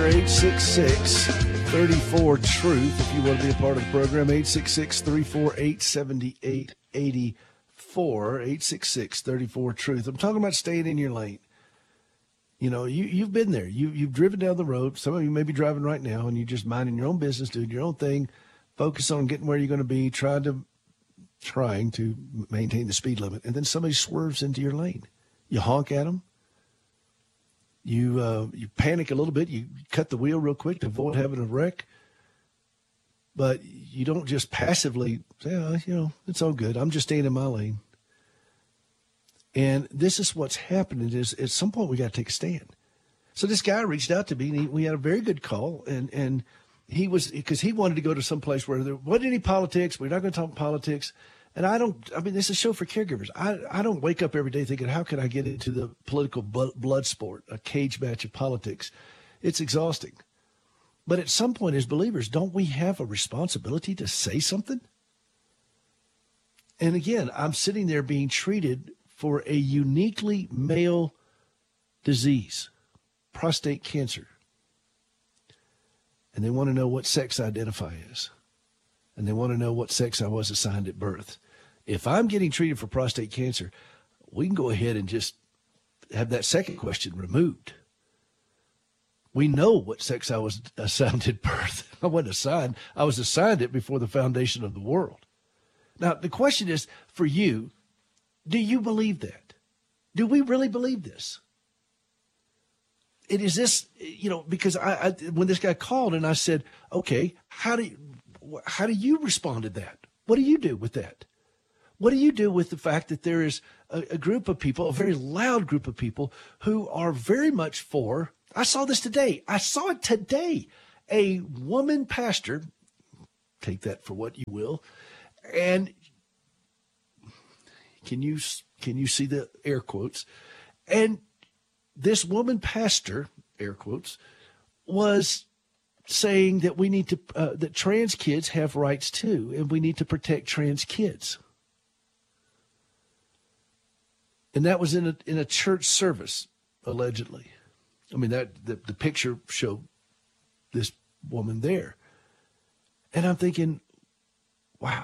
866-34-TRUTH if you want to be a part of the program. 866-348-7884. 866-34-TRUTH. I'm talking about staying in your lane. You know, you've been there. You've driven down the road. Some of you may be driving right now, and you're just minding your own business, doing your own thing, focus on getting where you're going to be, trying to maintain the speed limit. And then somebody swerves into your lane. You honk at them. You panic a little bit. You cut the wheel real quick to avoid having a wreck. But you don't just passively say, oh, you know, it's all good. I'm just staying in my lane. And this is what's happening is at some point we got to take a stand. So this guy reached out to me, and we had a very good call. And he was, because he wanted to go to some place where there wasn't any politics. We're not going to talk politics. And this is a show for caregivers. I don't wake up every day thinking, how can I get into the political blood sport, a cage match of politics? It's exhausting. But at some point as believers, don't we have a responsibility to say something? And again, I'm sitting there being treated for a uniquely male disease, prostate cancer. And they want to know what sex I identify as. And they want to know what sex I was assigned at birth. If I'm getting treated for prostate cancer, we can go ahead and just have that second question removed. We know what sex I was assigned at birth. I wasn't assigned. I was assigned it before the foundation of the world. Now, the question is, for you, do you believe that? Do we really believe this? It is this, you know, because I when this guy called and I said, okay, how do you respond to that? What do you do with that? What do you do with the fact that there is a group of people, a very loud group of people who are very much for, I saw this today. I saw it today. A woman pastor, take that for what you will, and can you see the air quotes? And this woman pastor, air quotes, was saying that we need to that trans kids have rights too, and we need to protect trans kids. And that was in a church service, allegedly. I mean, that the picture showed this woman there, and I'm thinking, wow,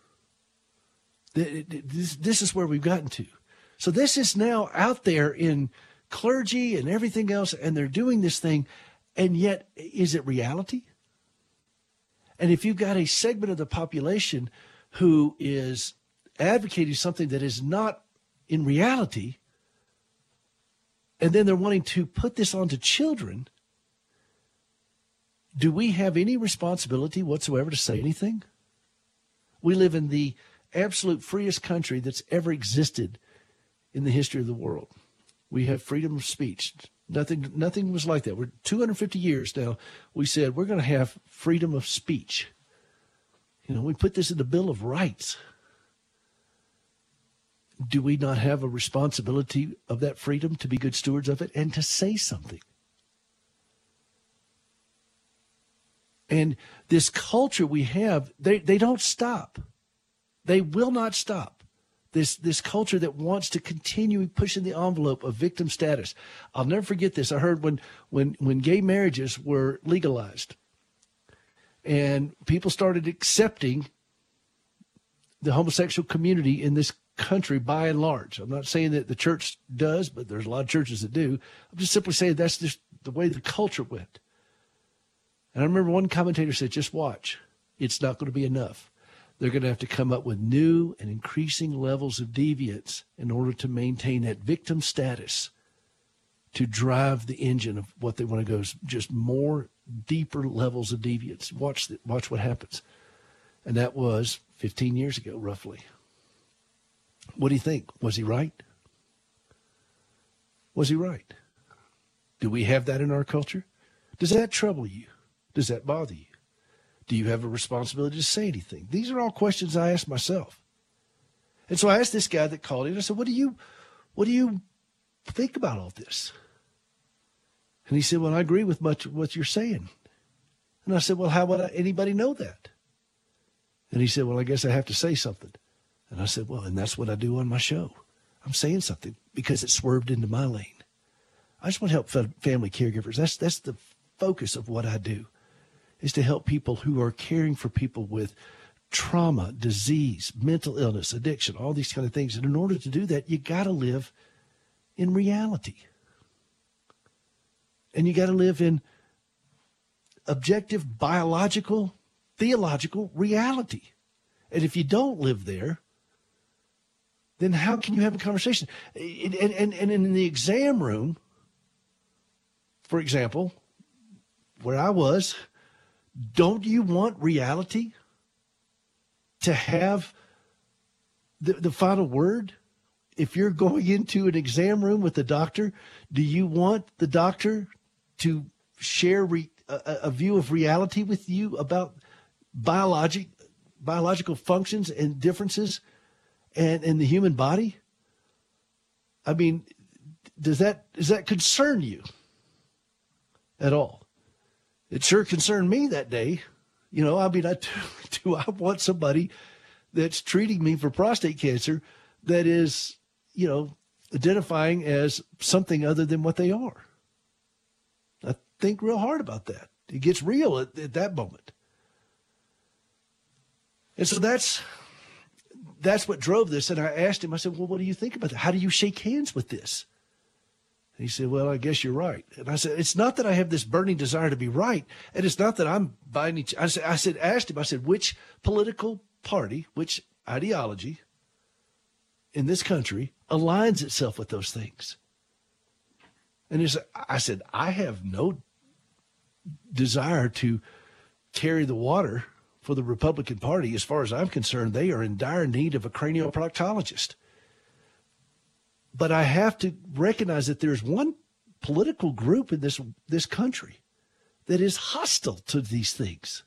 this is where we've gotten to. So this is now out there in clergy and everything else, and they're doing this thing. And yet, is it reality? And if you've got a segment of the population who is advocating something that is not in reality, and then they're wanting to put this onto children, do we have any responsibility whatsoever to say anything? We live in the absolute freest country that's ever existed in the history of the world. We have freedom of speech. Nothing was like that. We're 250 years now. We said we're going to have freedom of speech. You know, we put this in the Bill of Rights. Do we not have a responsibility of that freedom to be good stewards of it and to say something? And this culture we have, they don't stop. They will not stop. This culture that wants to continue pushing the envelope of victim status. I'll never forget this. I heard when gay marriages were legalized and people started accepting the homosexual community in this country by and large. I'm not saying that the church does, but there's a lot of churches that do. I'm just simply saying that's just the way the culture went. And I remember one commentator said, just watch. It's not going to be enough. They're going to have to come up with new and increasing levels of deviance in order to maintain that victim status, to drive the engine of what they want to go, is just more deeper levels of deviance. Watch what happens. And that was 15 years ago, roughly. What do you think? Was he right? Was he right? Do we have that in our culture? Does that trouble you? Does that bother you? Do you have a responsibility to say anything? These are all questions I ask myself. And so I asked this guy that called in, I said, what do you think about all this? And he said, well, I agree with much of what you're saying. And I said, well, how would anybody know that? And he said, well, I guess I have to say something. And I said, well, and that's what I do on my show. I'm saying something because it swerved into my lane. I just want to help family caregivers. That's the focus of what I do is to help people who are caring for people with trauma, disease, mental illness, addiction, all these kind of things. And in order to do that, you got to live in reality. And you got to live in objective, biological, theological reality. And if you don't live there, then how can you have a conversation? And in the exam room, for example, where I was, don't you want reality to have the final word? If you're going into an exam room with the doctor, do you want the doctor to share a view of reality with you about biological functions and differences and in the human body? I mean, does that concern you at all? It sure concerned me that day. You know, I mean, do I want somebody that's treating me for prostate cancer that is, you know, identifying as something other than what they are? I think real hard about that. It gets real at that moment. And so that's what drove this. And I asked him, I said, well, what do you think about that? How do you shake hands with this? And he said, well, I guess you're right. And I said, it's not that I have this burning desire to be right. And it's not that I'm buying each. Asked him, which political party, which ideology in this country aligns itself with those things? And I said, I have no desire to carry the water for the Republican Party. As far as I'm concerned, they are in dire need of a cranioproctologist. But I have to recognize that there's one political group in this country that is hostile to these things.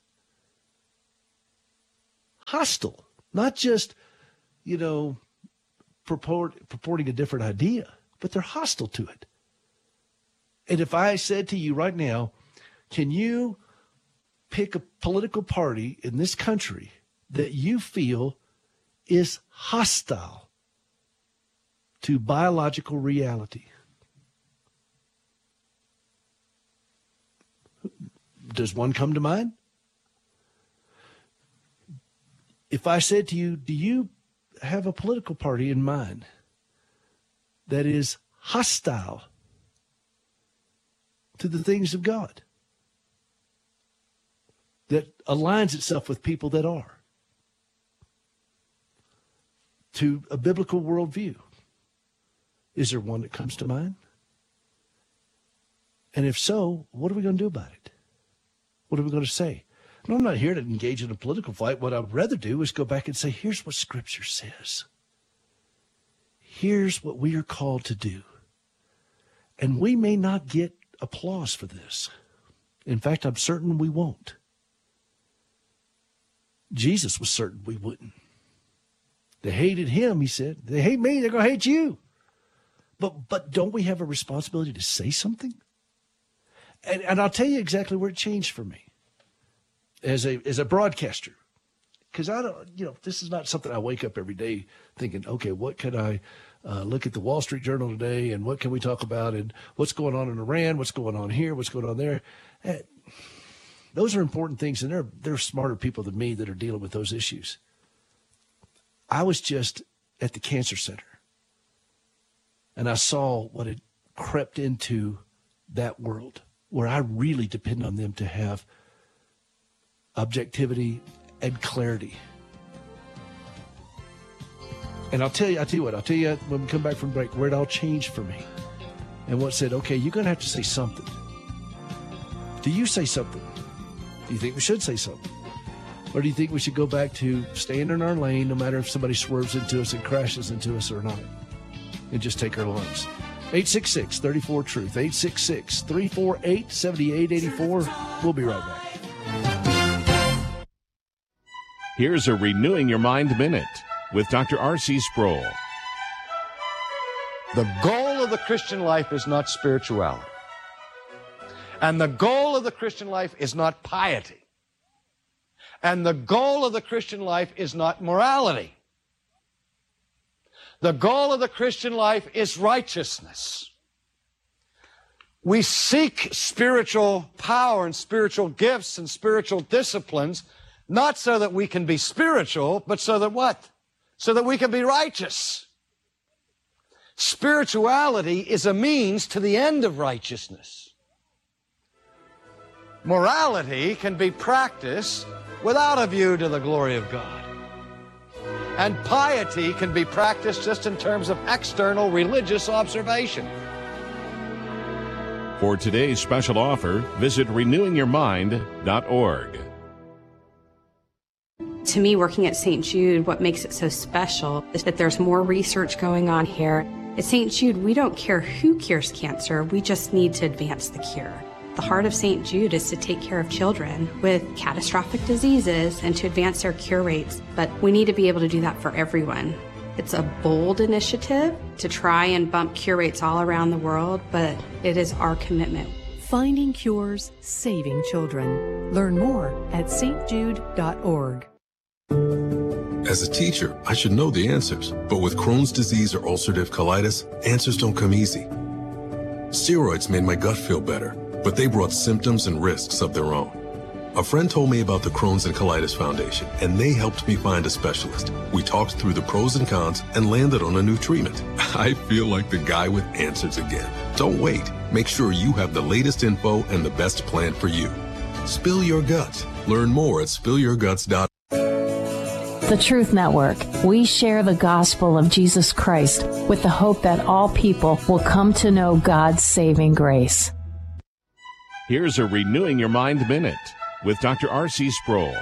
Hostile, not just, you know, purporting a different idea, but they're hostile to it. And if I said to you right now, can you pick a political party in this country that you feel is hostile to biological reality? Does one come to mind? If I said to you, do you have a political party in mind that is hostile to the things of God, that aligns itself with people that are, to a biblical worldview? Is there one that comes to mind? And if so, what are we going to do about it? What are we going to say? And I'm not here to engage in a political fight. What I'd rather do is go back and say, here's what Scripture says. Here's what we are called to do. And we may not get applause for this. In fact, I'm certain we won't. Jesus was certain we wouldn't. They hated him, he said. They hate me, they're going to hate you. But don't we have a responsibility to say something? And I'll tell you exactly where it changed for me as a broadcaster. Because I don't, you know, this is not something I wake up every day thinking, okay, what can I look at the Wall Street Journal today and what can we talk about and what's going on in Iran, what's going on here, what's going on there. Those are important things, and there are smarter people than me that are dealing with those issues. I was just at the cancer center, and I saw what had crept into that world where I really depend on them to have objectivity and clarity. And I'll tell you when we come back from break where it all changed for me. And what said, okay, you're going to have to say something. Do you say something? Do you think we should say something? Or do you think we should go back to staying in our lane no matter if somebody swerves into us and crashes into us or not? And just take our lunch. 866-34-TRUTH. 866-348-7884. We'll be right back. Here's a Renewing Your Mind Minute with Dr. R.C. Sproul. The goal of the Christian life is not spirituality. And the goal of the Christian life is not piety. And the goal of the Christian life is not morality. The goal of the Christian life is righteousness. We seek spiritual power and spiritual gifts and spiritual disciplines, not so that we can be spiritual, but so that what? So that we can be righteous. Spirituality is a means to the end of righteousness. Morality can be practiced without a view to the glory of God. And piety can be practiced just in terms of external religious observation. For today's special offer, visit renewingyourmind.org. To me, working at St. Jude, what makes it so special is that there's more research going on here. At St. Jude, we don't care who cures cancer, we just need to advance the cure. The heart of St. Jude is to take care of children with catastrophic diseases and to advance their cure rates, but we need to be able to do that for everyone. It's a bold initiative to try and bump cure rates all around the world, but it is our commitment. Finding cures, saving children. Learn more at stjude.org. As a teacher, I should know the answers, but with Crohn's disease or ulcerative colitis, answers don't come easy. Steroids made my gut feel better, but they brought symptoms and risks of their own. A friend told me about the Crohn's and Colitis Foundation, and they helped me find a specialist. We talked through the pros and cons and landed on a new treatment. I feel like the guy with answers again. Don't wait. Make sure you have the latest info and the best plan for you. Spill your guts. Learn more at spillyourguts.org. The Truth Network. We share the gospel of Jesus Christ with the hope that all people will come to know God's saving grace. Here's a Renewing Your Mind Minute with Dr. R.C. Sproul.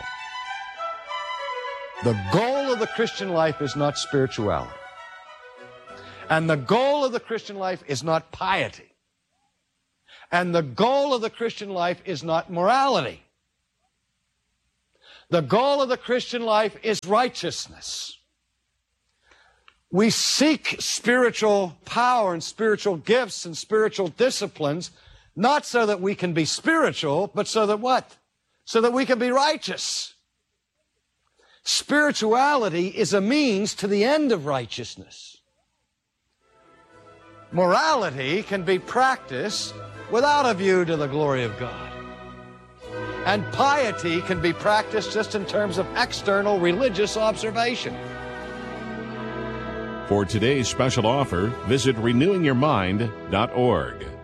The goal of the Christian life is not spirituality. And the goal of the Christian life is not piety. And the goal of the Christian life is not morality. The goal of the Christian life is righteousness. We seek spiritual power and spiritual gifts and spiritual disciplines, not so that we can be spiritual, but so that what? So that we can be righteous. Spirituality is a means to the end of righteousness. Morality can be practiced without a view to the glory of God. And piety can be practiced just in terms of external religious observation. For today's special offer, visit renewingyourmind.org.